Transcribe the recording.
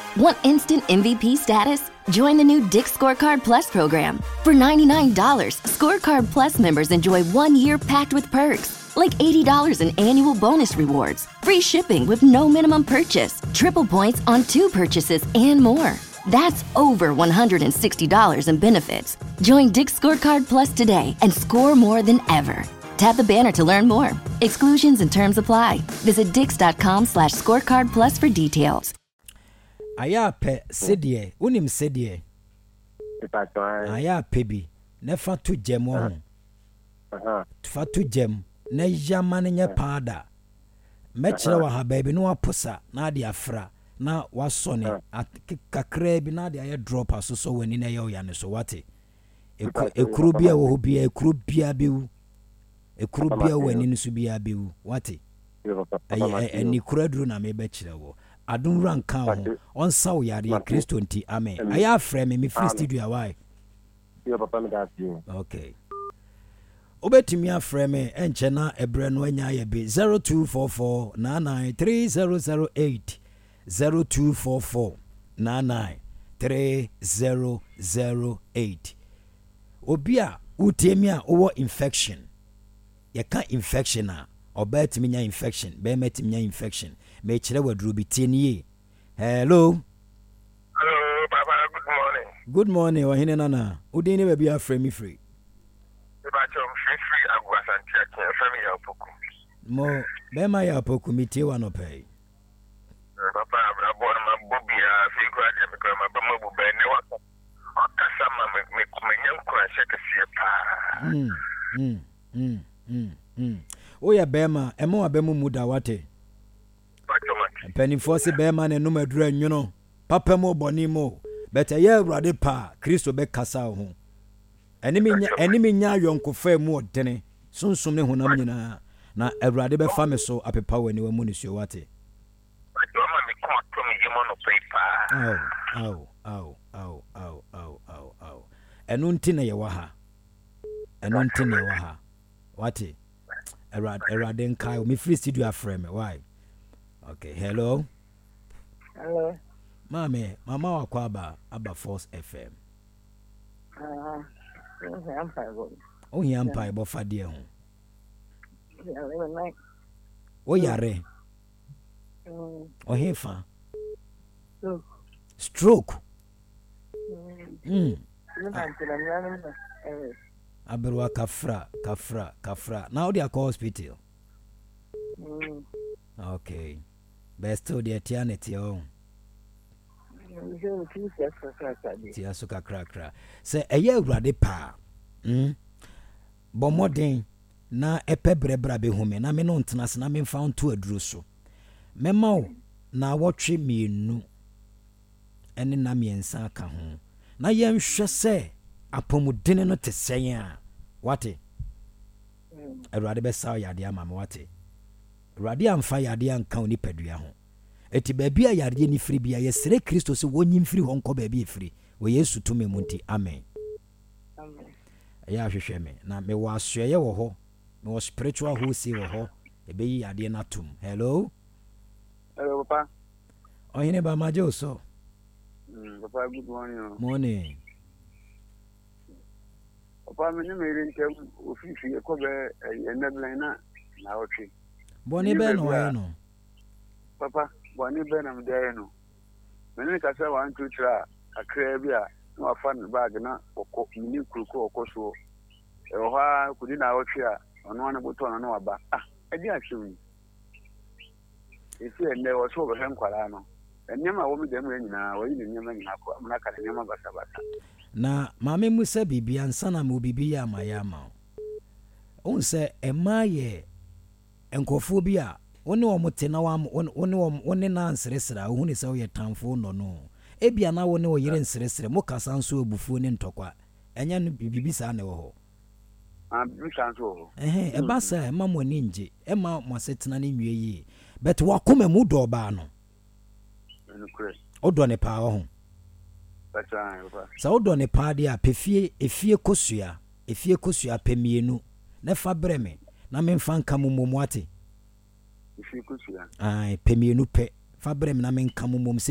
Want instant MVP status? Join the new Dick's Scorecard Plus program. For $99, Scorecard Plus members enjoy 1 year packed with perks, like $80 in annual bonus rewards, free shipping with no minimum purchase, triple points on 2 purchases, and more. That's over $160 in benefits. Join Dick's Scorecard Plus today and score more than ever. Tap the banner to learn more. Exclusions and terms apply. Visit dix.com/scorecard plus for details. Aya pe sedie, unim sedie. Aya pebi, ne fatu gem ho. Fatu gem, ne yamane nye pada. Mechire wa ha baby no aposa na de afra na wasone kakra bi na de aye drop aso so wani na ye oya ne so wate. Ekuru bia wo bia ekuru bia biu. Ekuru bia wani ne so bia biu wate. Eni kuraduru na me bechire wo. Adun ranka ho on saw yare Kristo nti amen. Aya frɛ me free studio why? Yo papa me da you. Okay. Obetimi afrɛ me enche na ebre no anya ye be 0244 99308 0244 99308. Obia utemi a owo infection. Ye ka infection a obetimi nya infection, be metimi nya infection. Me chere wadru bi tienie. Hello. Hello, Papa. Good morning. Good morning. Wa hine nana. Udi ni baby afre mi free. Papa chom free agwa santia kin frame ya opoku. Mo be ma ya opoku mi tie wa no pay. Papa abra bon ma bobia fi kwa je me kwa ma ba ma bu be ne wa. Okasa ma me kumenya kwa sheka sie pa. Oya bema emo abemu muda wate. Penifo se bema ne no madura nwono papa mo boni mo beta ye awrade pa Kristo be kasa ho enimi nya yonkofa mu odene sunsum ne honam nyina na awrade be fa me so apepa wani wa mu ne suo wate au enunti na ye wa ha wate awrade nkai me free studio afre me why. Okay, hello. Hello. Mama wakwaba aba Force FM. Oh, yampa bo fadie ho. O yare. O hefa. Stroke. Aberwa kafra. Now they are hospital. Okay. Best to the eternity on. Tia suka krakra. Say a year rade pa. Bomodin na epebrebra be home na me no ntena na me found to aduru so. Mema wo na wotwe mienu. Ene na miensa aka ho. Na yenhwe se apomudene no te sen a. Wate? Erade be saw yade ama me wate. Radi amfa yade anka oni padua ho. Eti baabi a yade ni firi bia yesere Kristo se wonyi mfiri ho nko baabi efiri. We Yesu tumi munti amen. Amen. Ya hwehwe me na me wa asoye wo ho. Me wo spiritual hosi wo ho. Ebe yi yade na tum. Hello. Hello papa. Oyine ba majo so. Papa good morning. Morning. Papa me ne mere ntem ofifi e ko be enablan na otwe. Boni be no ye no. Papa, boni be na mde no. Mene ka se 1 2 3 akra bi a na wafa ne bag na okọ mini kuruko okoso. E ho ha kudi na otwe a ono na boto na waba. Edi ahwe. Esi enne wo so be henkwara no. Enyama wo mi dem nyina wo yi ne nyama nyina ko amuna ka ne nyama basa. Na mame musa bibi ansa na mo bibi ya mayama. On se emaye enkofo bi a woni wo mote na woni na nsresra wo ni se wo yetamfo no ebia na woni wo yire nsresre mo kasa nso obufuo ni ntokwa enya no bibi sa na wo ho bibi sa nso ho e ba sa e ma mo ni nje e ma mo asetena ni nwie yi but wakoma mu do ba no odo ne pa ho sa odo ne pa dia pefie efie kosua pemienu na fa breme na memfa nka mumomwate efie kosua pemienu pe fa breme na menka mumom